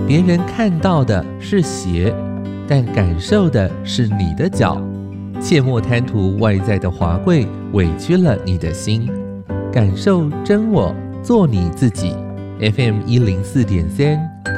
别人看到的是鞋，但感受的是你的脚。切莫贪图外在的华贵，委屈了你的心。感受真我，做你自己。FM104.3